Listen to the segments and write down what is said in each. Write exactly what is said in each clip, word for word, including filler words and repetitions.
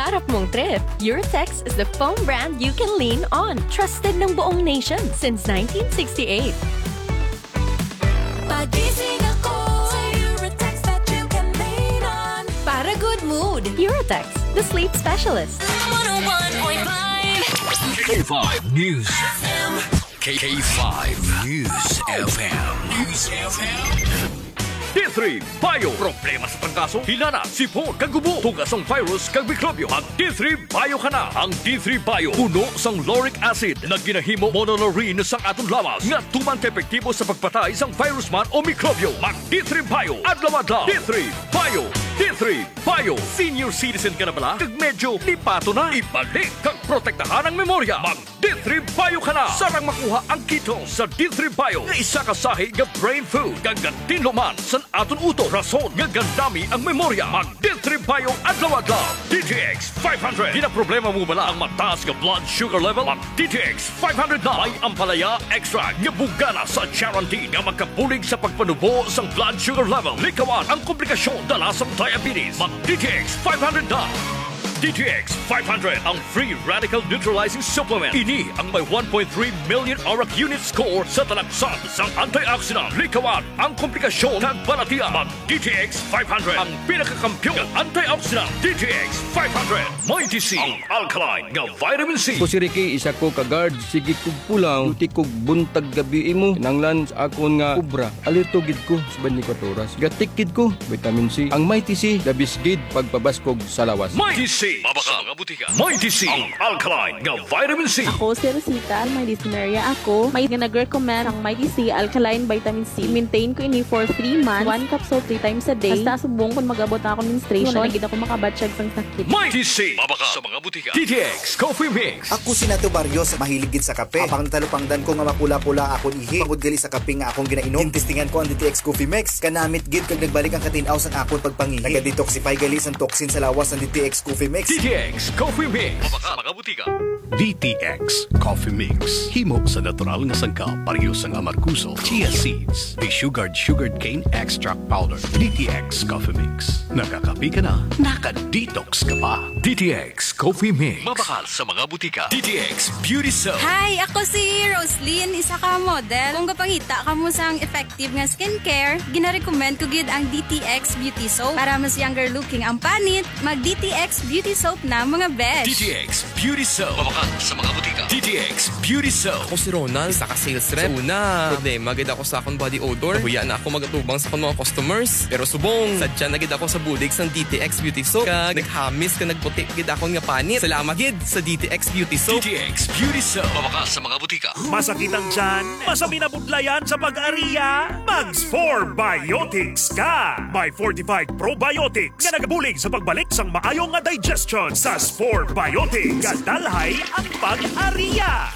pangarap mong trip, Eurotex is the foam brand you can lean on. Trusted ng buong nation since nineteen sixty-eight. Pagising ako sa Eurotex that you can lean on. Para good mood, Eurotex, the sleep specialist. one oh one point five K five News F M. K five News F M. News F M. D three Bio. Problema sa pangkaso, hilana, sipon, kagubo, tugasong virus, kag mikrobyo. Ang D three Bio ka na. Ang D three Bio, puno sang lauric acid na ginahimo monolaurin sang atong lawas nga tuman epektibo sa pagpatay sang virus man o mikrobyo. Mag D three Bio, adlaw-adlaw. D three Bio. D three Bio. Senior citizen ka na bala? Kag medyo lipato na. Ibalik kag protektahan ang memorya. Mag D three Bio ka na. Sarang makuha ang keto sa D three Bio nga isa ka sahi nga brain food kag gantinlo man sa aton uto. Rason nga gandami ang memorya. Mag D three Bio adlaw-adlaw. D T X five hundred. Di na problema mo bala ang mataas nga blood sugar level? Mag D T X five hundred na. May ampalaya extra nga bugana sa Charantin nga magkabulig sa pagpanubo sa blood sugar level. Likawan ang komplikasyon dala sa diabetes. Mag D T X five hundred na. D T X five hundred, ang free radical neutralizing supplement. Ini ang may one point three million O R A C unit score sa talaksan sang antioxidant. Likawan ang komplikasyon ng balatian. Mag D T X five hundred, ang pinakakampiyon ng antioxidant. D T X five hundred, may D C, ang alkaline nga vitamin C. Ko si Ricky, isa ko ka-guard. Sige kog pulang, duty kog buntag gabi mo. Nanglan sa akon nga ubra. Alerto gid ko sa twenty-four oras. Gatikid ko, vitamin C. Ang may T C, dabisgid pagpabaskog sa lawas. May T C. Mabaka mga butika. May T C, ang alkaline nga vitamin C. Ako si Rosita, may dysuria ako. May nag-recommend ang Mighty C Alkaline Vitamin C. Maintain ko ini for three months. One capsule three times a day. Basta subong kung mag-abot ako menstruation. Wala gid ako makabatsyag sang sakit. May T C, mabaka sa mga butika. D T X Coffee Mix. Ako si Nato Barrios, mahilig gid sa kape. Apang natalupangdan ko nga mapula-pula akong ihi. Pagod gali sa kape nga akong ginainom. Tintistingan ko ang D T X Coffee Mix. Kanamit gid kag nagbalik ang katinaw sang akon pagpangihi. Naga-detoxify gali sang toxin sa lawas ng D T X Coffee Mix. D T X Coffee Mix. Mabaka mga butika. D T X Coffee Mix. Himo sa natural nga sangka, parehas ang amarkuso, chia seeds, de-sugared sugared cane extract powder. D T X Coffee Mix. Nakakapi ka na, naka-detox ka pa. D T X Coffee Mix. Mabakal sa mga butika. D T X Beauty Soap. Hi, ako si Roslyn, isa ka model. Kung kapangita ka mo sang effective nga skincare, gina-recommend ko gid ang D T X Beauty Soap. Para mas younger looking ang panit, mag D T X Beauty Soap na mga besh. D T X Beauty Soap. Mabakal sa mga butika. D T X Beauty Soap. Ako si Ronald, isa ka sales rep. Sa una, problema gid ako sa akong body odor. Nahuya na ako magatubang sa akong mga customers. Pero subong, sadya na gid ako sa budig sang D T X Beauty Soap. Kag naghamis ka nagputi gid akong nga panit. Salamat gid sa D T X Beauty Soap. D T X Beauty Soap. Mabakal sa mga butika. Masakit ang tiyan? Masami na budlayan sa pag-ariya? Mags four Biotics ka! May fortified probiotics nga nagabulig sa pagbalik sang maayong nga digestion sa four Biotics. Kadalhay ang pag-ariya.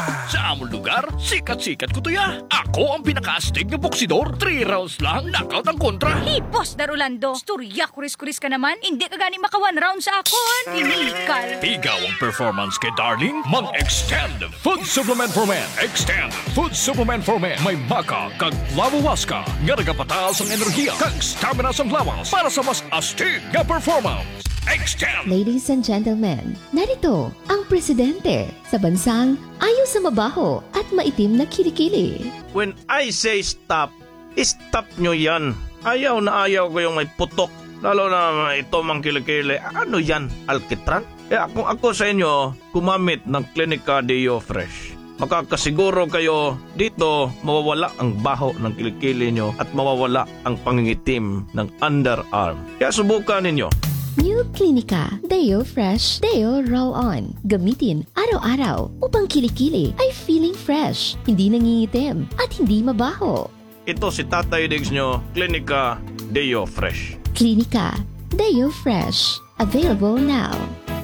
Sa among lugar, sikat-sikat ko to ya. Ako ang pinaka-astig na boksidor. Three rounds lang, knockout ang kontra. Hipos, Darulando. Storya, kuris-kuris ka naman. Hindi ka gani maka one round sa akon. Inikal. Ikaw ang performance kay Darling. Mag-extend Food Supplement for Men. Extend Food Supplement for Men. May maka kag lawawaska nga nagapataas ang enerhiya kag stamina sa lawas para sa mas astig nga performance. Extend! Ladies and gentlemen, narito ang presidente sa bansang ayaw sa mabaho at maitim na kilikili. When I say stop, stop nyo yan. Ayaw na ayaw ko yung may putok. Lalo na ito mang kilikili. Ano yan? Alkitran? Eh kung ako sa inyo, kumamit ng Clinica Deo Fresh. Makakasiguro kayo dito mawawala ang baho ng kilikili nyo at mawawala ang pangingitim ng underarm. Kaya subukan ninyo. New Clinica Deo Fresh Deo Roll-On. Gamitin araw-araw upang kilikili ay feeling fresh, hindi nangingitim at hindi mabaho. Ito si Tatay Diggs nyo, Clinica Deo Fresh. Clinica Deo Fresh. Available now.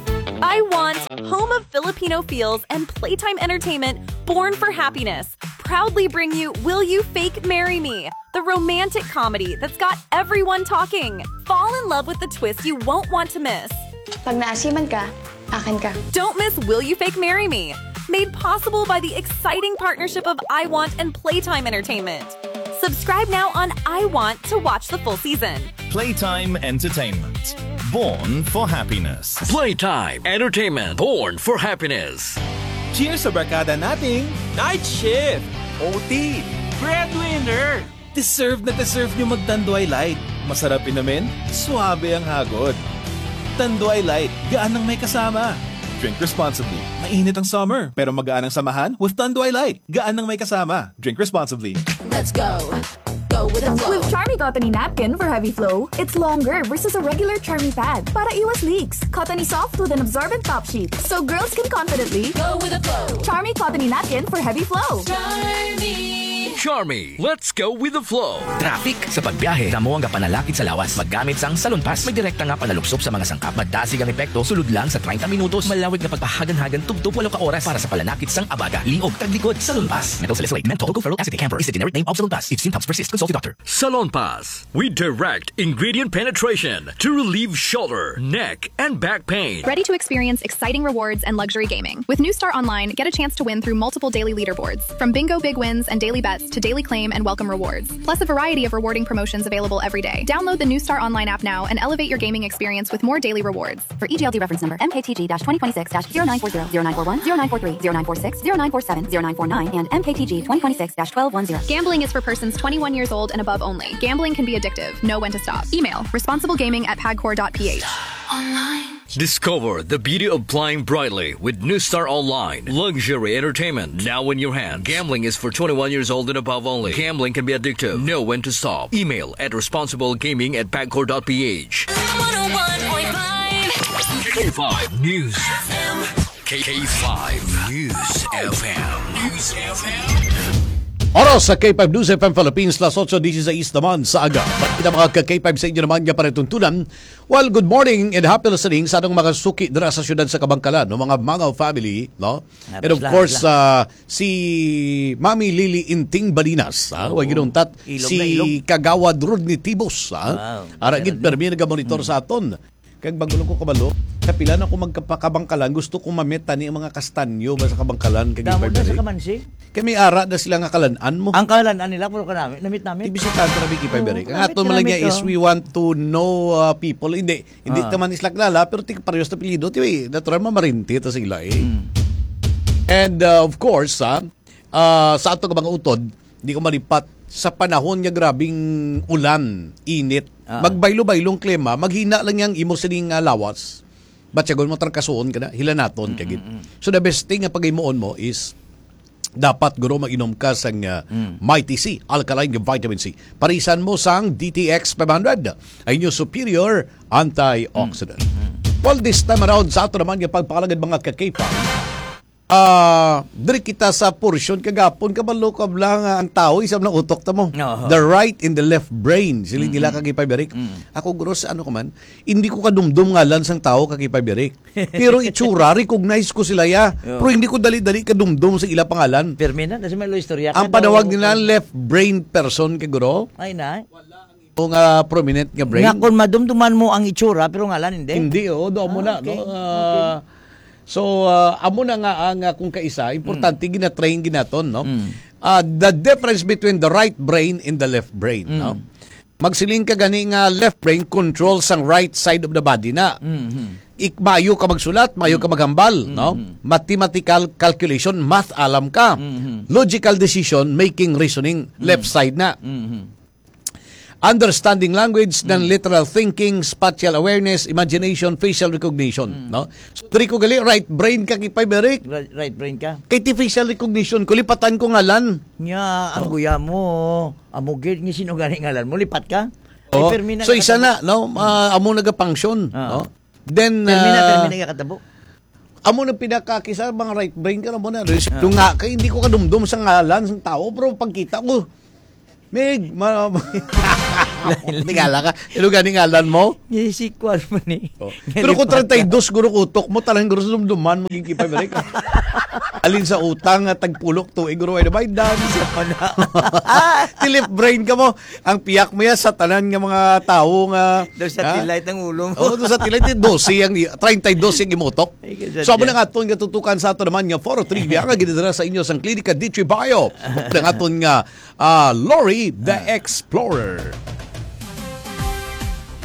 I want home of Filipino feels and playtime entertainment born for happiness. Proudly bring you Will You Fake Marry Me? The romantic comedy that's got everyone talking. Fall in love with the twist you won't want to miss. Pag naasiman ka, akin ka. Don't miss Will You Fake Marry Me? Made possible by the exciting partnership of I Want and Playtime Entertainment. Subscribe now on I Want to watch the full season. Playtime Entertainment. born for happiness. Playtime Entertainment, born for happiness. Cheers sa barkada nating Night Shift, O T, Breadwinner. Deserve na deserve nyo mag-Tanduay Light. Masarap inamin, suabe ang hagod. Tanduay Light, gaan ang may kasama. Drink responsibly. Mainit ang summer, pero magaan ang samahan with Tanduay Light. Gaan ang may kasama. Drink responsibly. Let's go. Go with the flow. With Charmy Cottony Napkin for heavy flow, it's longer versus a regular Charmy pad para iwas leaks. Cottony soft with an absorbent top sheet, so girls can confidently go with the flow. Charmy Cottony Napkin for heavy flow. Charmy. Charmy, let's go with the flow. Traffic sa pagbiyahe, damo ang kapanalakit sa lawas. Maggamit sang Salon Pass. May direkta nga panaluksop sa mga sangkap. Magdasig ang epekto, sulod lang sa thirty minutos. Malawig na pagpahagan-hagan, tugtog walo ka oras para sa palanakit sang abaga. Liog, taglikod, Salon Pass. Methyl salicylate, menthol, tocoferol acetate camphor is the generic name of Salon Pass. If symptoms persist, consult your doctor. Salon Pass. We direct ingredient penetration to relieve shoulder, neck, and back pain. Ready to experience exciting rewards and luxury gaming? With New Star Online, get a chance to win through multiple daily leaderboards. From bingo big wins and daily bets to daily claim and welcome rewards. Plus a variety of rewarding promotions available every day. Download the New Star Online app now and elevate your gaming experience with more daily rewards. For E G L D reference number M K T G twenty twenty-six zero nine four zero, zero nine four one, zero nine four three, zero nine four six, zero nine four seven, zero nine four nine, and M K T G twenty twenty-six twelve ten. Gambling is for persons twenty-one years old and above only. Gambling can be addictive. Know when to stop. Email responsiblegaming at pagcor dot p h. Online. Discover the beauty of flying brightly with New Star Online. Luxury entertainment now in your hand. Gambling is for twenty-one years old and above only. Gambling can be addictive. Know when to stop. Email at responsiblegaming at pagcor dot p h. one oh one point five K five News F M. K five News F M. News F M. Oras sa K five News F M Philippines, las eight sixteen naman sa aga. Kita mga ka-K five sa inyo naman nga paretuntunan. Well, good morning and happy listening sa anong mga suki dira sa syudad sa Kabangkalan, no? Mga Mangaw family, no? And of course, uh, si Mami Lily Inting Balinas, ha? Huwag ginong tat, si Kagawad Rodney Tibos, ha? Aragid permi nagamonitor sa aton. Kag bagulong ko kabalo, kapila na ko magkapakabangkalan, gusto ko mameta ni mga kastanyo ba sa kabangkalan. Damo na sa kamansi? Kami ara na sila nga kalanaan mo. Ang kalanaan nila, puro ka namin, namit namin. Ibisitado na Vicky Paiberik. Ang ato man lang is we want to know uh, people. Hindi, hindi ah. naman isla kilala, pero tika parehas na pilido. Tiwi, natural mamarinti ito sila eh. Hmm. And uh, of course, ha, uh, sa ato ka mga utod, hindi ko malipat sa panahon nga grabing ulan, init, uh-huh. magbaylo-baylong klima, maghina lang yang imo sining uh, lawas. Batyagon mo trangkasuon ka na, hilanaton mm-hmm. kagid. So the best thing nga pag-imuon mo is dapat guro mag-inom ka sang uh, mm. Mighty C, alkaline nga vitamin C. Parisan mo sang D T X five hundred, ay new superior antioxidant. Mm-hmm. Well, this time around sa ato naman nga pagpakalagad mga kakepa, Ah, uh, diri kita sa portion kagapon kabalo ka lang uh, ang tao isam na utok ta mo. Uh-huh. The right and the left brain sila mm-hmm. nila kag Paiberik. Mm-hmm. Ako gross ano ko man, hindi ko kadumdum ngalan sang tao kag Paiberik. Pero itsura recognize ko sila ya. Uh-huh. Pero hindi ko dali-dali kadumdum sa ila pangalan. Permina kasi may lo istorya. Ang panawag nila left brain person kay guro. Ay na. O nga prominent nga brain. Nga kung madumduman mo ang itsura pero ngalan hindi. Hindi oh, do mo ah, na okay. no. Uh, okay. So, uh, amo na nga ang uh, kung kaisa, importante mm. gina-train ginaton, no? Mm. Uh, the difference between the right brain and the left brain, mm. no? Magsiling ka gani nga left brain controls ang right side of the body na. Mm-hmm. Ikmayo ka magsulat, mayo mm. ka maghambal, mm-hmm. no? Mathematical calculation, math alam ka. Mm-hmm. Logical decision, making, reasoning, mm. left side na. Mm-hmm. Understanding language, then mm. literal thinking, spatial awareness, imagination, facial recognition, mm. no? So, tri ko gali, right brain ka kay Paiberik. Right, right brain ka. Kay ti facial recognition, kulipatan ko ngalan. Nya, ang oh. guya mo, amugid nga sino gani ngalan mo, lipat ka? Oh. Ay, so, isa na, no? Uh, amo nagapunction, uh-huh. no? Then, Permina, uh, permina ka katabo. Amo na pinakakisa, mga right brain ka na mo na. Uh-huh. Nga, kay hindi ko kadumdum sa ngalan, sa tao, pero pagkita ko, Meg, ma... Tingala ka. Ilo ganing ngalan mo? Yesikwal mo ni. Oh. Pero kung thirty-two guro utok mo, talagang guro dumduman, maging kipay balik. Alin sa utang, tagpulok to, iguro ay nabay, dami sa pana. Tilip brain ka mo. Ang piyak mo yan sa tanan ng mga tao nga... Doon sa tilay ng ulo mo. Oo, doon sa tilay, dosi ang, thirty-two yung imutok. So, amo na nga ito nga tutukan sa ito naman nga, four oh three, nga ginadara sa inyo sa Klinika Ditri Bio. Na nga ito nga, uh, Lori the Explorer.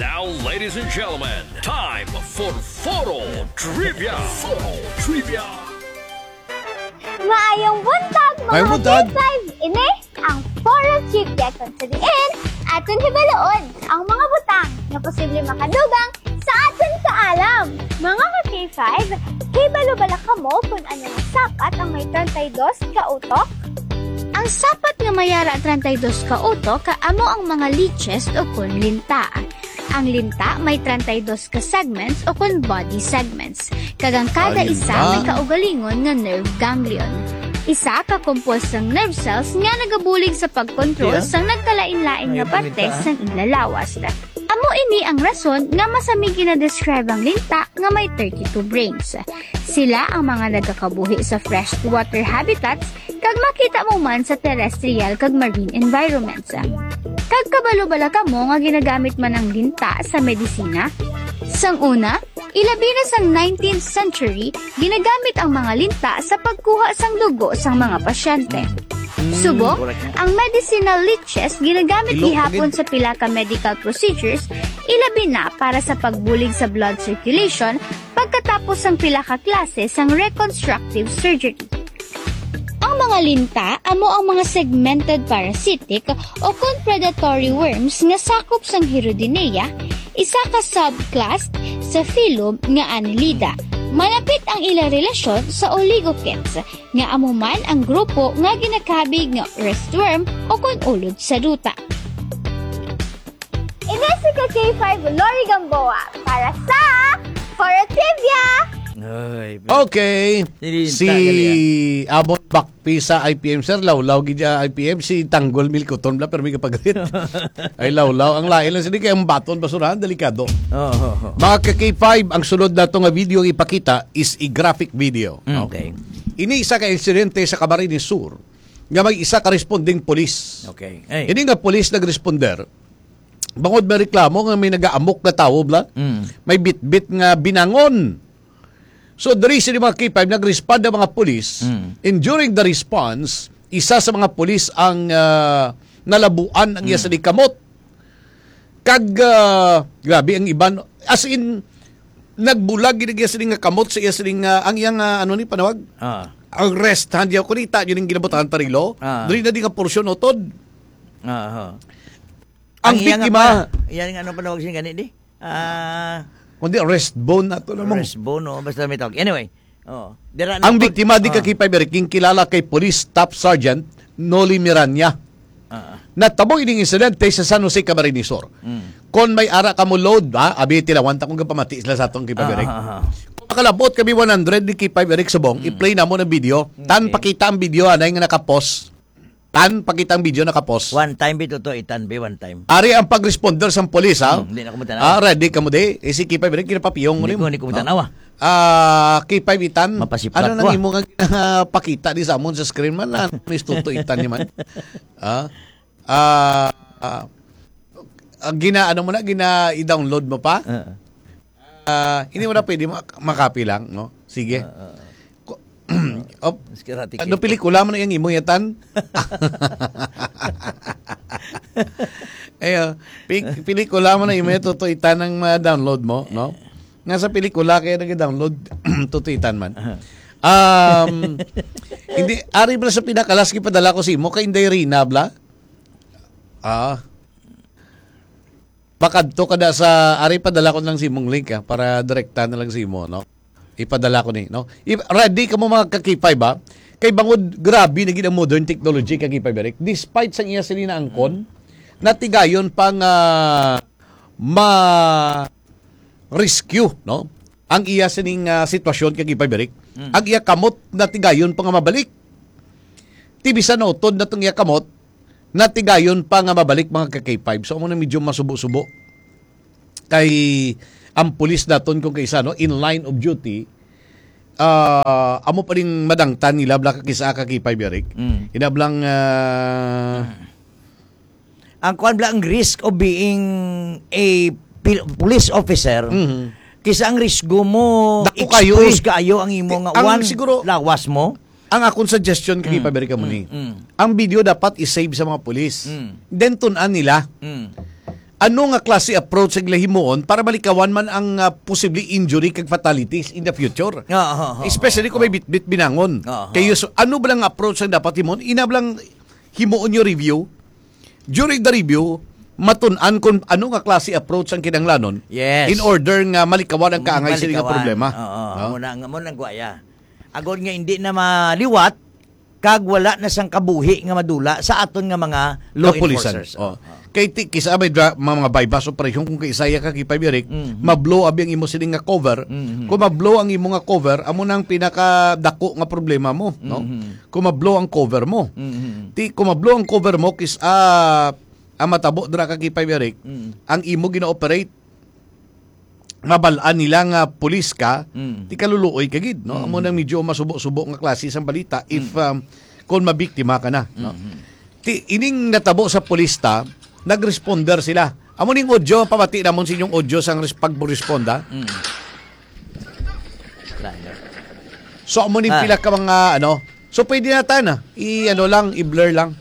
Now, ladies and gentlemen, time for Foro Trivia. Foro Trivia. Maayong buntag, mga Maayong buntag. K five. Ini ang Foro Trivia kung sadiin aton hibaloon ang mga butang na posible makadugang sa aton kaalam. Mga ka K five, hibalo bala ka mo kung ano ang sapat ang may thirty-two ka utok? Ang sapat nga mayara thirty-two ka utok kaamo ang mga leeches o kun linta. Ang linta may thirty-two ka segments o kun body segments. Kagang kada Ay, isa linta. may kaugalingon nga nerve ganglion. Isa ka composed ng nerve cells nga nagabulig sa pagkontrol Yeah. sang nagkalain-lain nga Ay, parte linta. sang ilalawas. Amo ini ang rason nga masamig gina-describe ang linta nga may thirty-two brains. Sila ang mga nagkakabuhi sa freshwater habitats kag makita mo man sa terrestrial kag marine environments. Kag kabalo-bala ka mo nga ginagamit man ang linta sa medisina? Sang una, ilabi na sang nineteenth century, ginagamit ang mga linta sa pagkuha sang dugo sang mga pasyente. Subok, ang medicinal leeches ginagamit Ilok, gihapon agad. sa pila ka medical procedures, ilabi na para sa pagbulig sa blood circulation pagkatapos ang pila ka klase sang reconstructive surgery. Ang mga linta amo ang mga segmented parasitic o kun predatory worms nga sakop sang Hirudinea, isa ka subclass sa phylum nga Annelida. Malapit ang ila relasyon sa oligochaetes nga amo man ang grupo nga ginakabig nga earthworm o kun ulod sa duta. Ines si K five Lori Gamboa para sa Foro Trivia! Ay, Okay. Sininta Si gali, Abot Bakpi sa I P M, sir. Lawlaw gidya I P M. Si Tanggol Milcoton bla pero may kapagalit. Ay lawlaw. Ang lain lang sila kaya ang baton basurahan. Delikado. Oh, oh, oh. Mga ka K five, ang sunod na itong video ipakita is a graphic video. Mm, okay. Ini isa ka insidente sa Camarines Sur nga may isa ka responding polis. Okay. Ay. Ini nga polis nag-responder. Bangod may reklamo nga may nag-aamok na tao bla. Mm. May bit-bit nga binangon. So, the reason yung mga K five, nag-respond ang mga polis, Mm. and during the response, isa sa mga polis ang uh, nalabuan ang iya sa kamot. Kag, uh, grabe, ang iban, as in, nagbulag, ginagya sa nga kamot sa iya sa uh, ang iyang, uh, ano ni, panawag? Ah. Ang rest, hindi ako kunita, yun yung ginabotahan parilo. Ah. Doon na din nga porsyon otod. Ah, Ang iya nga biktima, pa- Iyan nga ano panawag siya ganit di? Ah, kundi rest bone na to namang. rest bone, no? Basta may tawag. Anyway, oh. Dira, Ang napod- biktima di ah. ka K-five king kilala kay Police Staff Sergeant Noli Miranya. Ah. Natabo ining insidente sa San Jose Camarines Sur. Mm. Kon may ara ka mo load, ha? Abi tilawan ta kung gapamati sila sa atong K-five Eric. Ah, ah, ah. Kung makalabot kami one hundred ni K-five Eric Subong, Mm. i-play na mo ng video. Tan pakita ang video anay nga nakapost. Tan pakita ang video nakapost. One time bito to, itan be one time. Ari ang pag-responder sa polis, ha? Hmm, hindi na ko matanaw. Ah, ready ka mo di? Eh, si K-five Eric, kinapapiyong mo Hindi rin. ko, hindi ko matanaw, ah. Ah, K five itan. Mapasiplat Ano ko, nang ah. imo nga pakita di sa amon sa screen man na istuto itan ni man. Ah. Ah, ah, ah, gina ano mo na gina i-download mo pa? Ah, hindi mo na pwede mak- makapi lang, no? Sige. Ko- Op, ano pelikula mo na yung imo yatan? Ayo, pi- pelikula mo na imo totoo itan ang ma-download mo, no? Nga sa pelikula kaya nag-download tutuitan man. Um, hindi, ari bla sa pinakalas padala ko si mo kay Inday Rina bla. Ah. Bakadto kada sa ari padala ko lang si mong link ah, para direkta na lang si mo, no? Ipadala ko ni, no? I- ready ka mo mga ka-K five ba? Kay bangod grabe na gid ang modern technology ka K five Eric. Despite sa iya sila na angkon, natigayon pang uh, ma rescue, no? Ang iya sining uh, sitwasyon kay K five Eric. Mm. Ang iya kamot natigayon pa nga mabalik. Tibisan na utod na tong iya kamot natigayon pa nga mabalik mga ka-K five. So, amo na medyo masubo-subo. Kay ang pulis naton kung kaysa, no, in line of duty, uh, amo pa rin madangtan nila bla kisa ka K five Eric. Mm. Inablang uh, Ang kwan bla ang risk of being a pil- police officer, kisa ang risgo mo Dako kayo, expose eh. kayo ang imo nga Ang one siguro- lawas mo. ang akong suggestion kay K five Eric mo ni. mm. Ang video dapat i-save sa mga pulis. Mm. Then tunan nila. Mm. ano nga klase approach ang himuon para malikawan man ang uh, possibly injury kag fatalities in the future. Oo, oo, oo. Especially kung may bit-bit binangon. Oo. Kayo, so, ano ba lang approach ang dapat himuon? Ina ba lang himuon yung review? During the review, matun-an kung ano nga klase approach ang kinanglanon Yes. in order nga malikawan ang kaangay sa nga Malikawan. problema. Oo, No? muna nga muna guaya. Agod nga hindi na maliwat kag wala na sang kabuhi nga madula sa aton nga mga law Kapulisan. enforcers. Oh. Kay ti kisa may dra, mga bypass operation kung kaisaya ka kipamirik, Mhm. mablow abi ang imo sining nga cover. Mhm. Kung mablow ang imo nga cover, amo nang pinaka dako nga problema mo, no? Mhm. Kung mablow ang cover mo. Mhm. Ti kung mablow ang cover mo kis ah ang matabo dra ka kipamirik, Mhm. ang imo gina-operate mabalaan nila nga pulis ka, Mm. ti kaluluoy kagid, no? Amo nang medyo masubo-subo nga klase sang balita if um, kung mabiktima ka na, no? Ti ining natabo sa pulista, nagresponder sila. Amo ning audio pamati namon sa inyong audio sang res- pagresponda. Mm. So amo ning Ah. pila ka mga ano. So pwede na ta na i ano lang, i-blur lang.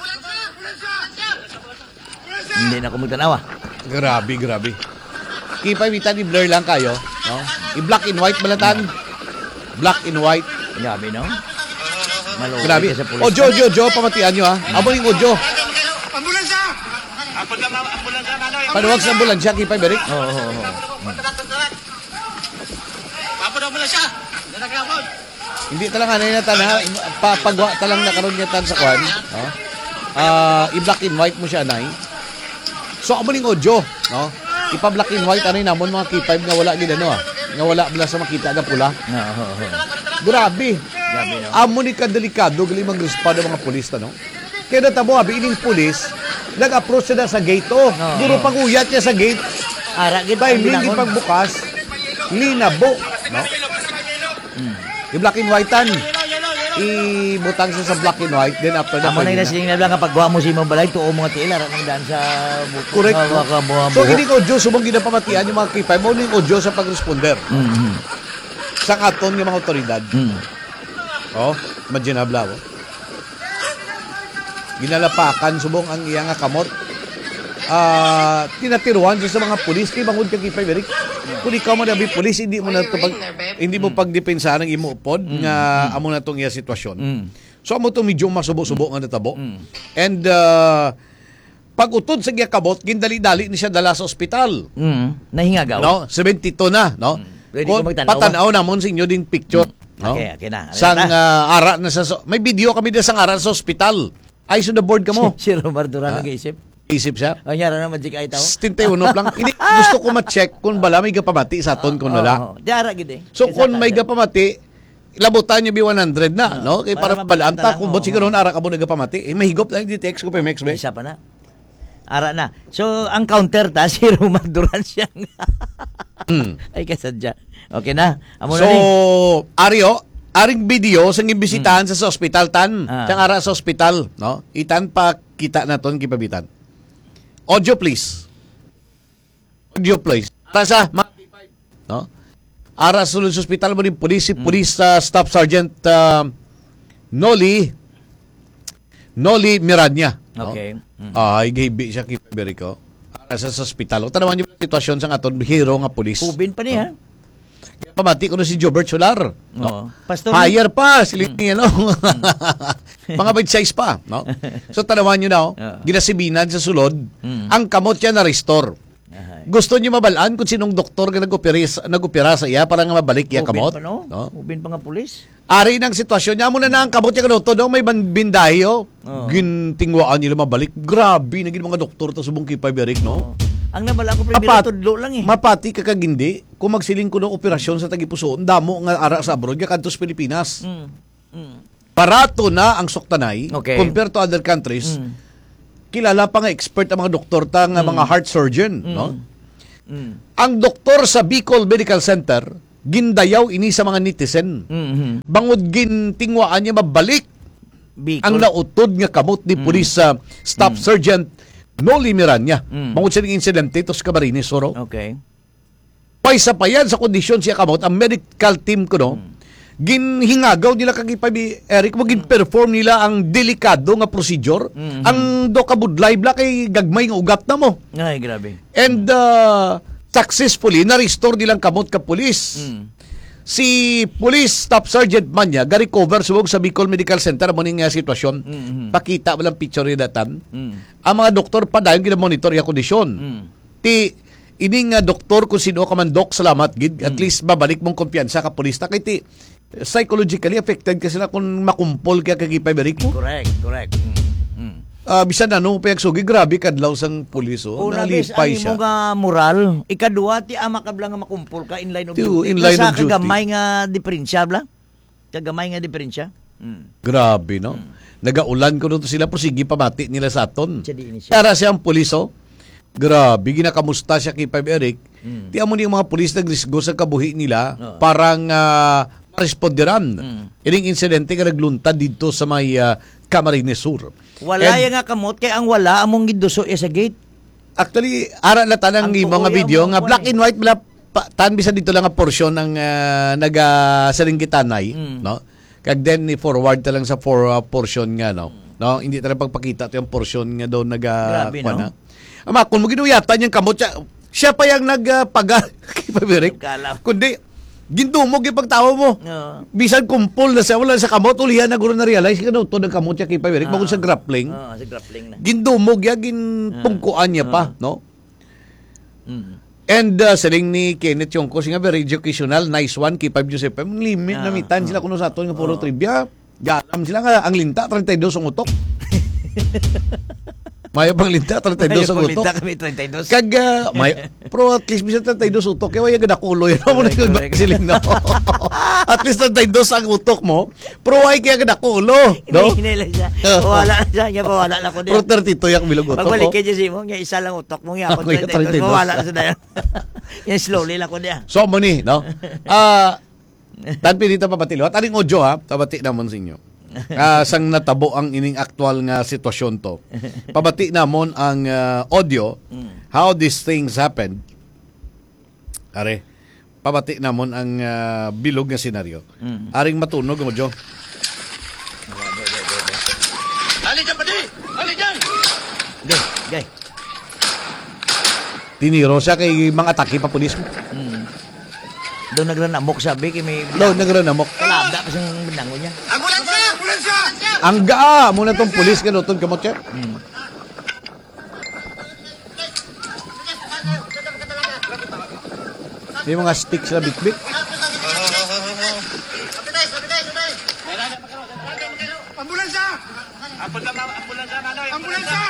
Hindi na ko magtanawa. Grabe, grabe. Ipawitan i-blur lang kayo, no? I-black and white balatan. Black and white. Grabe, no? Malupit Grabe. ka sa pulis. Audio, audio, audio, pamatian nyo ha. Amo ning audio. Ambulansya! Ambulansya, manoy! Panuwag sa ambulansya, kipay berik. Oo, oo, oo. Apo na ambulansya! Nanagramon! Hindi talang anay na tan ha. Papagwa talang nakaroon niya tan sa kwan. No? Ah, i-black and white mo siya, nay. So, amo ning audio, no? Ipa-black and white, anay namon mga kipay nga wala gid ano ha. Nga wala bala sa makita na pula. Oo, oo. Grabe. Grabe, no? Amo ni kadelikado gali mag-respond ang mga pulis no. Kaya natabo abi ining pulis nag-approach sila sa gate oh. Oo. Duro pag-uyat niya sa gate. Ara gid Timing binangon. gid pagbukas. Linabo, no? Mm. I-black and whitean. I-butang siya sa black and white then after that. Amo na sining na lang kapag mo si mo balay tuo mga tiil ara nang daan sa buko. Correct. Sa waka buha So ini audio subong ginapamatian yung mga kipay mo ning audio sa pag-responder. Mhm. Sa katon ng mga otoridad. Mm. Oh, madyanabla oh. Ginalapakan subong ang iya nga kamot. Ah, tinatiruan sa mga pulis kay bangod kay kipay berik. Kung ikaw mo nabi pulis hindi mo na to pag hindi mo pagdepensa ng imo upod nga amo na tong iya sitwasyon. Mm. So amo to medyo masubo-subo nga natabo. And uh, pag utod sa iya kabot gindali-dali ni siya dala sa ospital. Mm. Nahingagaw. No, seventy-two na, no? Pwede Kung ko magtanaw. patanaw namon sa inyo ding picture. No? Okay, okay na. Sang uh, ara na sa so- may video kami na sang ara sa ospital. Ay so the board ka mo. Si Romar Duran Ha? nag-iisip. Isip siya. O nyara na magic ay tao. Tintayo lang. Hindi, gusto ko ma-check kung bala may gapamati sa aton kung wala. Oo, diara gid eh. So Kaysa kung ka- may gapamati, labutan niyo bi one hundred na, no? Kay para para balaan ta mabalitan kung lang, bot oo. siguro ara ka mo nagapamati. Eh mahigop lang di text ko pa Mex be. Isa pa na. Ara na. So ang counter ta si Romar Duran siya. Hmm. Ay kasadya. Okay na. Amo So, na ni. Ario, aring video sa imbisitahan sa hospital tan. Ah. Sa ara sa hospital, no? Itan pa kita naton kipabitan. Audio please. Audio please. Tasa, ma- no? Ara sa Luzon Hospital mo ni Police, Police uh, Staff Sergeant uh, Noli Noli Miranya. No? Okay. Ay, gabi siya kipabiri ko. Ara sa sa hospital. O tanawan niyo yung sitwasyon sa aton hero nga pulis. Ubin pa niya. Pamati ko na si Jobert Solar. No? Oo. Pastor. Higher pa, silini, ano? Mga bite size pa, no? So, tanawan nyo na, oh, ginasibinan sa sulod, ang kamot niya na-restore. Gusto niyo mabalaan kung sinong doktor nga nag-opera, nag-opera sa iya para nga mabalik iya kamot? Ubin pa no? No? Ubin pa nga pulis. Ari ng sitwasyon niya, muna na ang kamot niya kanuto, no? May bindahi, oh. Oo. Gintingwaan nila mabalik. Grabe, naging mga doktor ta subong kipay berik, no? Ang nabala ko primero Mapat- tudlo lang eh. Mapati ka kagindi, kung magsiling ko ng operasyon sa Tagipusoon, damo nga ara sa abroad, ka kantos Pilipinas. Mm. Mm. Parato na ang suktanay, Okay. compared to other countries, Mm. kilala pa nga expert ang mga doktor ta nga mga heart surgeon, no? Mm. Ang doktor sa Bicol Medical Center, gindayaw ini sa mga netizen. Mhm. Bangod gintingwaan niya mabalik Bicol. ang nautod nga kamot ni Police uh, Staff Sergeant Noli Miranya. Mm. Bangod sa ning insidente ito sa Camarines, Soro. Okay. Paysa pa yan sa kondisyon siya kamot, ang medical team ko, no, ginhingagaw nila kag Ipay Eric mo gin-perform nila ang delikado nga procedure. Mhm. Ang do ka budlay bla kay gagmay nga ugat na mo. Ay, grabe. And uh, successfully na-restore nilang kamot ka pulis. Mm. Si Police Staff Sergeant Manya ga-recover subog sa Bicol Medical Center mo ning uh, sitwasyon. Mhm. Pakita walang picture ni datan. Mm. Ang mga doktor pa dayon gina-monitor yung kondisyon. Mm. Ti ining uh, doktor kung sino ka man dok, salamat gid. At least babalik mong kumpiyansa ka pulis na kay ti psychologically affected kasi na kung makumpol kaya kag Ipay Eric mo. Correct, correct. Mm. Mm. Uh, bisan ano payag sugi grabe kadlaw sang pulis oh. Una bes, Nalipay ang siya. imo nga moral. Ikaduwa, ti ama ka bla nga makumpol ka in line of Ti, duty. in line Sa of duty. kagamay nga diferensya bla. Kagamay nga diferensya. Mm. Grabe no. Nagaulan ko nito sila pero sige pamati nila sa aton. Siya di ini siya. Para siyang pulis oh. Grabe ginakamusta siya kay Ipay Eric. Mm. Ti amo ni mga pulis nagrisgo sa kabuhi nila Oo. parang uh, responderan. Mm. Ining insidente nga nagluntad dito sa may uh, Camarines Sur. Wala And, ya nga kamot kay ang wala among giduso ya sa gate. Actually, ara na tanang Ang imo nga tuoy video ang nga mga black kuwan and white bla pa, tan bisan dito lang nga porsyon ng uh, naga Saringgitanay, Mm. no? Kag then ni forward ta lang sa for uh, portion nga no. No, hindi ta lang pagpakita to yung portion nga daw naga Grabe, kuwan, no? ha? Ama kun mo ginuyatan yung kamot siya, siya pa yung nagpaga kay Paberic. Kalam. Kundi gindumog yung pagtawa mo. Oo. Bisan kumpol na siya wala sa kamot ulihan na guro na realize kano to ng kamot siya kay Paberic Ah. magud sa grappling. Ah, sa grappling na. Gindumog ya ginpungkuan niya pa, no? Mm. And uh, saling ni Kenneth Yongko, siya nga very educational, nice one, kay Five Joseph. Ang limit na mitan sila kuno sa aton nga puro trivia. Galam sila nga ang linta thirty-two ang utok. Mayo pang linta thirty-two ang utok. Linta kami thirty-two. Kag uh, may pro at least bisan thirty-two utok kaya waya gada kulo yun mo na siling no. At least thirty-two ang utok mo. Pro ay kaya gada kulo, no? Hinila siya. Wala na siya, ya wala na ko diyan. Pro thirty-two yak bilog utok. Pagbalik oh. kay Jesse mo, nga isa lang utok mo nga Ako yung thirty-two. thirty-two. Wala na sa dayan. Yan slowly lang ko diyan. So mo ni, no? Ah, tan pinita papatilo. At aning audio ha, tabati namon sa inyo. Ah, sang natabo ang ining aktual nga sitwasyon to. Pabati namon ang uh, audio how these things happened. Are, pabati namon ang uh, bilog nga senaryo. Mm. Aring matunog mo, Jo. Ali dyan, pati! Ali dyan! Gay, gay. Tiniro siya kay mga atake pa pulis mo. Mm. Doon nagranamok sabi kay may Daw nagranamok. kalabda pa siyang binangon niya. Ambulansya! Ambulansya! Ang gaa mo na tong pulis kanutod kamot siya. Mm. May mga stick sila bit-bit. Ambulansya! Ambulansya, Manoy! Ambulansya!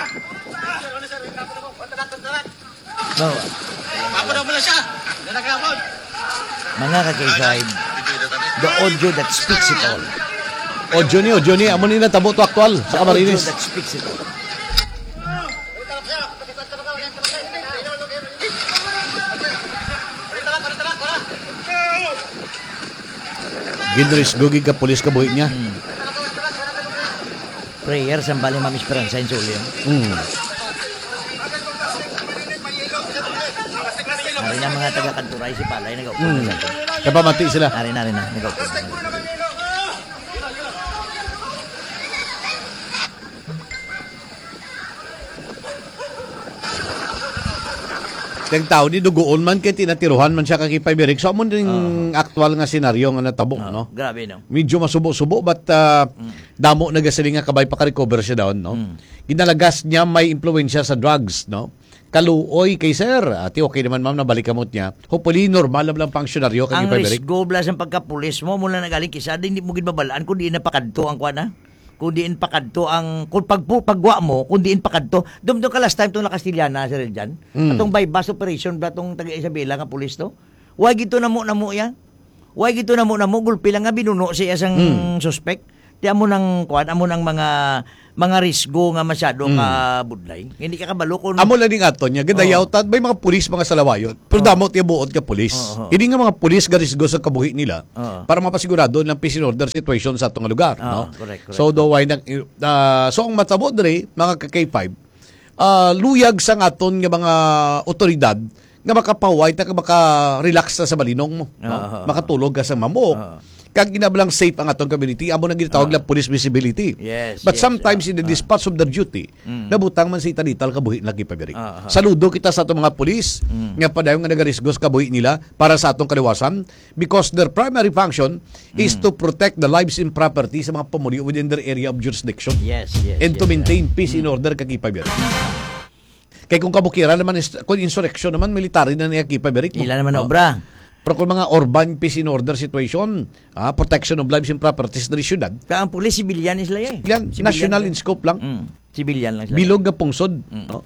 No, Apo na ambulansya! Nanagapon! mga ka-K five, the audio that speaks it all. Audio ni, audio ni. Amo ni natabo to aktual The sa audio Camarines. that speaks it all. Ginris gugig ka pulis ka buhi niya. Prayer sa bali Ma'am Esperanza in Solio. Mm. Ari na mga taga-Kanturay si Palay nagaupo Mm. na sa atin. Kapamati sila. Ari na, ari na, nagaupo na. Teng tao ni dugoon man kay tinatiruhan man siya kay Paberic. So amo ning aktual nga senaryo nga natabo, no? Grabe no. Medyo masubo-subo but uh, damo nagasaling nga kabay pa ka-recover siya daw, no? Ginalagas niya may impluwensya sa drugs, no? Kaluoy kay sir. Ati okay naman ma'am nabalik kamot niya. Hopefully normal lang pangsyonaryo kay Ang Paberic. risgo blas ang pagkapulis mo mula nagaling kisa hindi mo gid babalaan kun di na pakadto ang kuana. Kung diin pakadto ang kung pag pagwa mo kung diin pakadto dumdum ka last time tong Castillana sir diyan Mm. atong bypass operation ba tong taga Isabela nga pulis to way gito namo namo yan way gito namo namo gulpi lang nga binuno siya sang Mm. suspect di amo nang kuan amo nang mga mga risgo nga masyado Mm. ka budlay hindi ka kabalo kun Amo lang ning aton niya. Gadayaw tad may mga pulis mga salawayot. Pero damo tiya buot ka pulis. Oo. Hindi nga mga pulis garisgo sa kabuhi nila Oo. para mapasigurado ng peace and order situation sa atong lugar, Oo, no? correct, correct. So do why nag uh, so ang matabo dre mga ka K five uh, luyag sa aton nga mga otoridad nga makapaway ta ka maka-relax ta sa balinong mo, no? Oo. Makatulog ka sa mamok. Oo. kag inablang safe ang atong community, amo nang ginatawag lang police visibility. Yes, But yes, sometimes ah, in the ah. dispatch of their duty, Mm. nabutang man sa itanital kabuhi lagi pabiri. Ah, ah. Saludo kita sa atong mga pulis Mm. nga padayon nga nagarisgos kabuhi nila para sa atong kaliwasan because their primary function is Mm. to protect the lives and property sa mga pamilya within their area of jurisdiction. Yes, yes. And to yes, maintain ah. peace in order kagi pabiri. Kay kung kabukiran naman is- kung insurrection naman military na niya kipabiri. Ila naman obra. Pero kung mga urban peace in order situation, ah, protection of lives and properties ng syudad, Kaya ang pulis, civilian is lang eh. yan, Civilian national lang. in scope lang. Mm. Civilian lang sila. Bilog nga pungsod. Mm. No?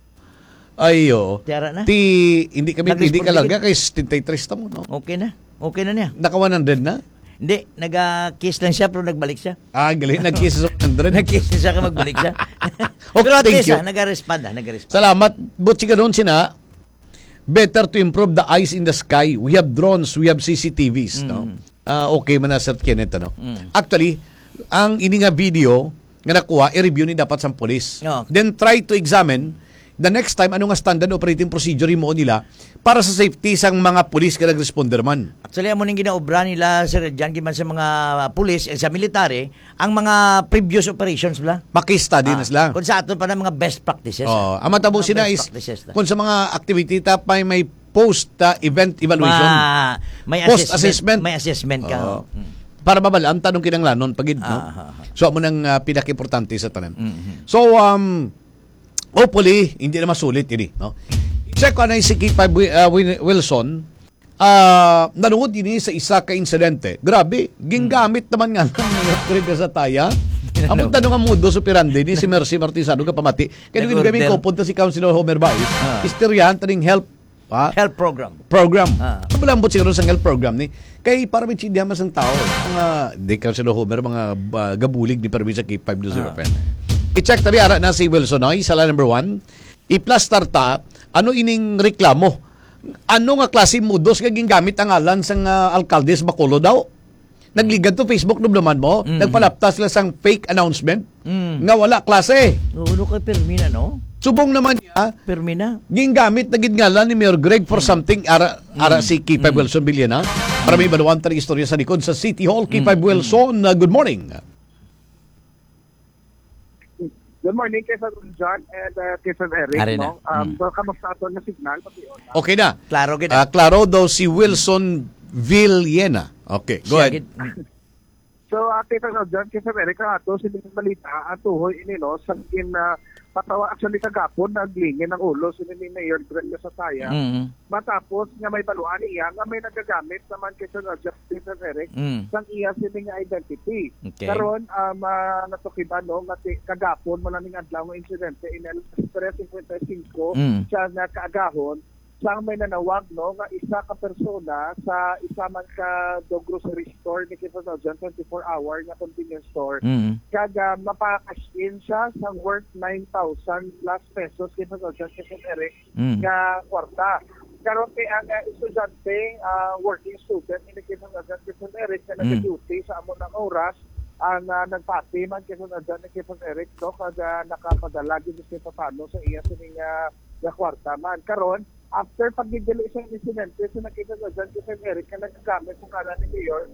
Ayo. Tiara na. Ti, hindi kami, hindi ka Nag-respond larga kay seventy-three ta mo. No? Okay na. Okay na niya. Naka one hundred na? Hindi, nag-kiss lang siya pero nagbalik siya. Ah, galing. Nag-kiss sa one hundred. Nag-kiss na siya kaya magbalik siya. Okay, pero at thank least you. ah, nag-respond ah, nag-respond. Salamat. But siya doon sina, better to improve the eyes in the sky. We have drones, we have C C T Vs. No? Ah, okay man na Sir Kenneth. Ano? Mm. Actually, ang ini nga video nga nakuha, i-review ni dapat sa police. Okay. Then try to examine the next time ano nga standard operating procedure mo nila para sa safety sang mga police ka nag-responder man. Actually, amo ning ginaobra nila Sir Jan giman sa mga pulis at sa military ang mga previous operations bla. Maki-study na sila. Kung sa ato pa na mga best practices. Oh, ang matabo Mga sila best is practices na. kung sa mga activity ta pa may post uh, event evaluation. Ma- may post assessment, assessment. may assessment ka. Oo. Oh. Mm. Para mabalaan tanong kinanglanon pagid no. Ah, ah, ah. So amo nang uh, pinaka-importante sa tanan. Mhm. So um hopefully hindi na masulit ini no. Check ko na si Kipa uh, Win- Wilson ah nanood ini sa isa ka insidente. Grabe, gingamit naman nga ng upgrade sa taya. Among tanong ang modus operandi ni si Mercy Martisano ka pamati. Kaya nung Nag-order. kami ko punta si Councilor Homer Baez. Ah. Istoryahan taning help ha? Health program. program. Ah. Ano malambot siguro sa health program ni? Kay para may chindihan mas ang tao. Mga, di ka sila Homer, mga uh, gabulig ni Parvisa K five two zero. Ah. I-check tabi ara na si Wilson Noy, sala number one. I-plaster ta, ano ining reklamo? Ano nga klase modus nga gingamit ang alan sang uh, alkalde sa Bacolod daw? Nagligad to Facebook nung naman mo, Mm. nagpalapta sila sang fake announcement Mm. nga wala klase. Uno kay Permina no? Subong naman niya, Permina. gingamit na gingalan ni Mayor Greg for something ara ara si K five Wilson Villena. Para may baluan tayong istorya sa likod sa City Hall. K five Wilson, uh, good morning. Good morning, Kesa John and uh, Kesa Eric. Ari No? na. Um, Mm. so, kamusta ato na signal? Pati yun. Okay na. Klaro gid. Ah, klaro daw si Wilson Villena. Okay, go Siya ahead. gid. So, uh, Kesa John, Kesa Eric, ang ato, sining balita, ang tuhoy ini, no, sa in, uh, patawa, actually, kagapon, naglingin ng ulo, sinin ni Mayor Greg sa saya. Mm. Matapos, nga may baluan iya, nga may nagagamit naman Kesa John, Kesa Eric, Mm. sang iya sining identity. Okay. Karon um, uh, natukiban no nga ti- kagapon mo ning adlaw nga insidente in alas tres fifty-five Mm. siya nga kaagahon sang may nanawag no nga isa ka persona sa isa man ka do grocery store ni Kisa John twenty-four hour nga convenience store Mm. kaga mapa-cash in siya sa worth nine thousand plus pesos Kisa John Kisa Eric Mm. nga kwarta. Karon kay ang uh, estudyante, uh, working student, ini Kisa John Kisa Eric na Mm. nag-duty sa amo ng oras ang uh, nagpati man Kisa John ni Kisa Eric no kada nakapadala gid sa paano sa iya sining uh, nga kwarta man. Karon after pagdidili sa insidente sa nakita sa John Kisa Eric na nagagamit sa kanan ni Mayor,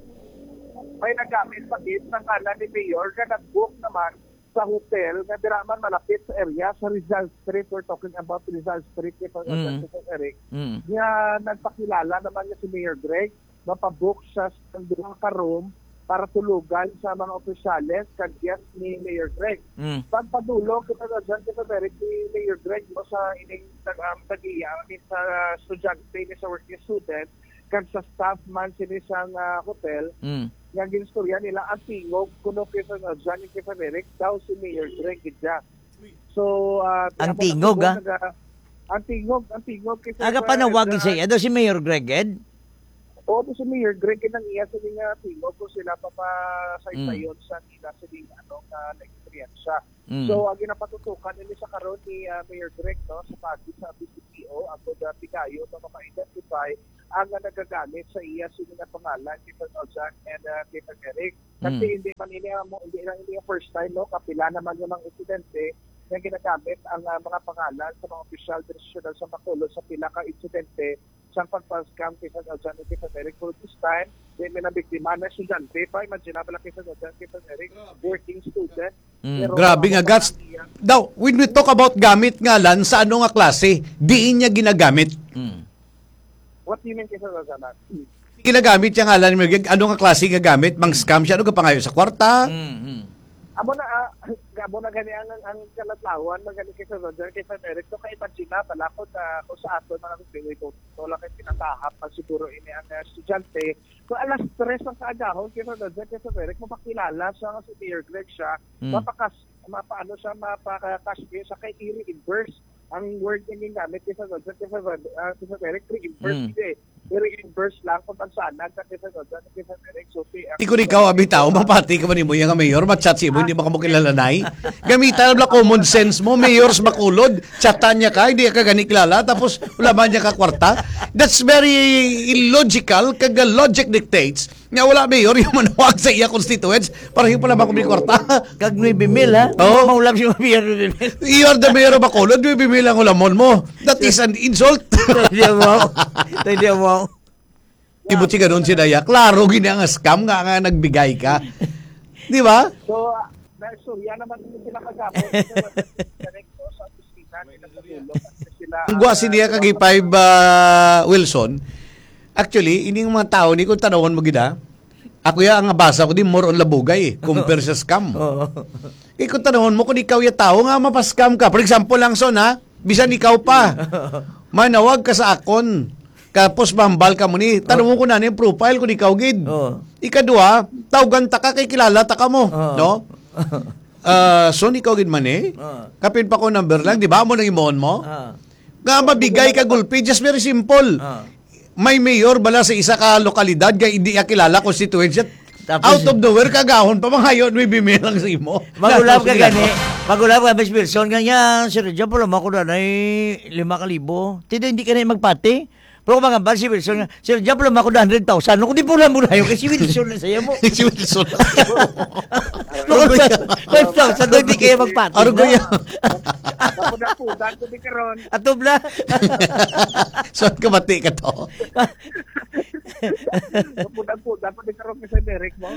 may nagamit pa din ng kanan ni Mayor na nag-book naman sa hotel na diraman malapit sa area sa Rizal Street. We're talking about Rizal Street kay John Mm. Kisa Eric. Mm. Nga nagpakilala naman niya si Mayor Greg, mapabook siya sa dulang ka room para tulugan sa mga opisyales kag guest ni Mayor Greg. Mm. Pagpadulong kita na dyan, kita Derek ni Mayor Greg mo sa ining um, tagiya, I mean, sa estudyante ni sa working student, kag sa staff man sini sa uh, hotel, Mm. nga ginstorya nila ang tingog kuno kita na dyan ni kita Derek daw si Mayor Greg gidya. So, uh, Ang tinapos tingog, ako, ah? naga- ang tingog, ang tingog. Kisa Aga panawagin siya. Ado si Mayor Greg Ed. Oo, to si Mayor Greg kinang iya sa nga tingog kung sila pa pa sa Mm. isayon sa nila sa mga ano na na-experience. Mm. So, ang ginapatutukan nila sa karon ni uh, Mayor Greg no sa pagi sa B C P O ang mga pigayo na mapa-identify ang uh, nagagamit sa iya sila nga pangalan ni Jack and uh, Peter Eric. Kasi Mm. hindi man nila mo hindi lang hindi yung first time no kapila naman yung mga insidente na ginagamit ang uh, mga pangalan sa mga official traditional sa Bacolod sa pila ka insidente siyang pagpa-scam kaysa dyan ni Kaysa Eric. For this time, may minabiktima na estudyante pa. Imagine na pala kaysa dyan Kaysa Eric, working student. Mm, grabe nga, Gats. Daw, when we talk about gamit nga lan, sa ano nga klase, diin niya ginagamit. Mm. What do you mean kaysa dyan? Ginagamit niya nga lan, ano nga klase nga gamit, mang scam siya, ano ka pa ngayon sa kwarta? Mm-hmm. Amo na, uh, amo na gani ang, ang kalatlawan, magani kaysa Roger, kaysa Eric, so ka-imagine na pala kung, uh, kung sa ato mga nagpili ko, so lang kayo pinatahap, pag siguro ini ang uh, estudyante. So alas tres ang kaagahon, kaysa Roger, kaysa Eric, mapakilala siya nga si Mayor Greg siya, Mm. mapakas, mapaano siya, mapakash siya kay i-reimburse. Ang word niya ginamit kaysa Roger, kaysa uh, kaysa Eric, reimburse, Mm. hindi. I-reimburse lang kung pagsanag ka kaysa Roger, kaysa Eric, so Di ko ikaw, abitaw, mapati ka man mo yung mayor, matchat si mo, hindi mo ka mo kilalanay. Gamitan na common sense mo, mayors makulod, chatan niya ka, hindi ka gani kilala, tapos wala ba niya ka kwarta. That's very illogical, kag logic dictates, nga wala mayor, yung manawag sa iya constituents, para yung pala ba kung may kwarta. Kag nueve mil, ha? Oo. Maulam si mayor nueve mil. You are the mayor of Bacolod, nueve mil ang ulamon mo. That is an insult. Hindi mo. Hindi mo. Ibut si ganun si Daya. Klaro, gini ang scam nga nga nagbigay ka. Di ba? So, uh, dahil surya naman yung pinakagapon direkto sa opisina nila sa tulong kasi sila Ang gwa si Dia kagi five uh, Wilson. Actually, ining mga tao ni kung tanawon mo gida. Ako ya ang basa ko di more on labugay eh, compare sa scam. Eh kung tanawon mo kung ikaw ya tao nga mapaskam ka. For example lang son ha, bisan ikaw pa. Manawag ka sa akon. Kapos bambal ka mo ni. Tanong ko na ni profile kung ikaw gid. Ikadua, tawgan ta ka kay kilala ta ka mo, no? Uh, so ikaw gid man eh. Kapin pa ko number lang, di ba? Mo nang imoon mo. Nga mabigay ka gulpi, just very simple. May mayor bala sa isa ka lokalidad kay hindi ya kilala constituency. Out of the way kagahon pa mga may bimilang sa imo. Magulab ka gani. Magulab ka Miss Wilson kanya si Rejo pala mo ko na ay lima ka libo. Tida hindi ka na magpati. Pero kung mga bal si Wilson, si Rejo pala mo ko na one hundred thousand. Kung di po lang mo na yun, kasi si Wilson na sa'yo mo. Si Wilson. five thousand doon hindi kayo magpati. Ano ko yan? Napunan-punan ko di karon. Atubla. Saan ka mati ka to? Napunan-punan ko di karon kasi Derek mo.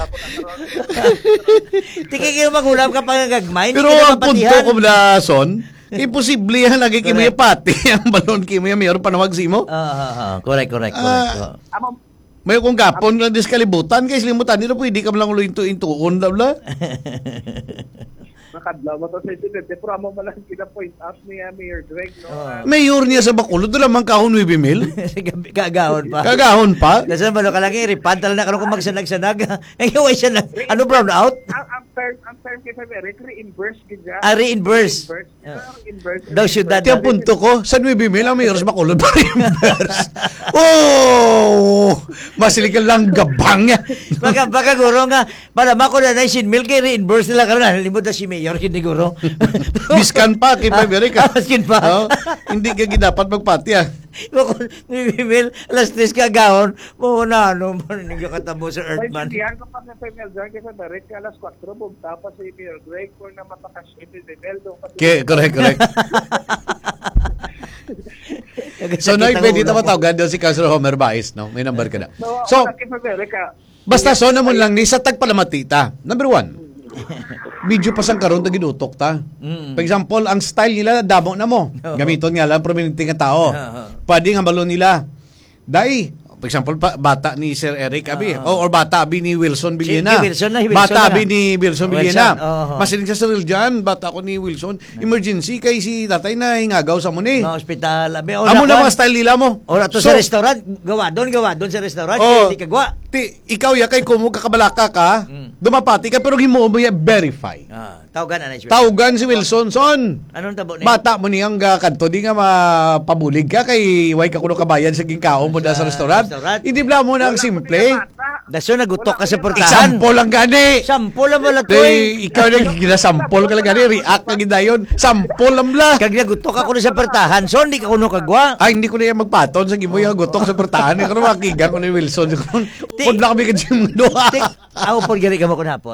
Tika kayo magulab ka pang gagmay. Pero ang punto ko na, Son, imposible yan lagi kimo yung pati ang balon kimo yung mayor panawag si mo. Ah, correct, correct, correct. Amo may kung gapon na diskalibutan kay slimutan dito pwede ka lang ulo into intuon dabla. Nakadlaw mo to sa internet. Pero amo malang kina-point out ni uh, Mayor Greg, no? Uh, Mayor niya sa Bacolod, doon lamang kahon nueve mil. Kagahon pa. Kagahon pa? Kasi malo ka lang i-repad talaga na karon kung magsanag-sanag. Ngayon ay siya na. Ano brown out? Ang ang term ang term kay Eric reimburse gid siya. Ah, reimburse. Reimburse. Daw syudad. Tiyan punto ko, sa nueve mil ang mayor sa Bacolod pa reimburse. Oh! Masilikan lang gabang niya. Baka, baka guro nga, para mako na nine mil kay reimburse nila karon limot na si Mayor hindi guro. Biskan pa kay Eric. Ah, biskan pa. Oh, hindi ka dapat magpati ah. Bako ni Mil alas tres ka gahon mo na ano man ninyo katabo sa Earthman. Diyan ko pa na female dyan kasi Eric alas four bug tapos si Mayor Greg for na matakas ito level do. Okay, correct, correct. So, Noy, pwede ito matawagan doon si Councilor Homer Baez, no? May number ka na. So, basta so naman lang ni sa tagpalamatita. Number one, medyo pa sang karon ta ginutok ta. For example, ang style nila damo na mo. Gamiton nga lang prominente nga tao. Pwede nga balon nila. Dai, for example, pa, bata ni Sir Eric Abi uh-huh. or, or bata Abi ni Wilson Villena. Si, Wilson na, Wilson bata na. Abi ni Wilson Villena. Uh-huh. Masiling sa saril dyan, bata ko ni Wilson. Emergency kay si tatay na hingagaw sa muni. No, hospital. Abi, amo na mga style nila mo. Ora to so, sa restaurant, gawa doon, gawa doon sa restaurant, oh, hindi ka gawa. Ti, ikaw ya kay kumo kakabalaka ka, mm. dumapati ka pero himo mo ya verify. Ah, tawgan na si Tawgan si Wilson son. Anong tabo ni? Bata mo niyang uh, kadto di nga mapabulig ka kay way ka kuno kabayan sa gingkaon mo da sa restaurant. restaurant. Hindi bla mo na ang simple. Daso nagutok ka sa portahan. Example lang gani. Sample lang wala to. Ikaw na gina-sample ka lang gani, react ka gidayon. Sample lang bla. Kag nagutok ako sa portahan, so hindi ka kuno kagwa. Ay hindi ko na yan magpaton sa gimo yung gutok sa portahan. Ikaw na makigan ko ni Wilson. Pudla kami kadyo mo doha. Ako po gari ka mo kunapon.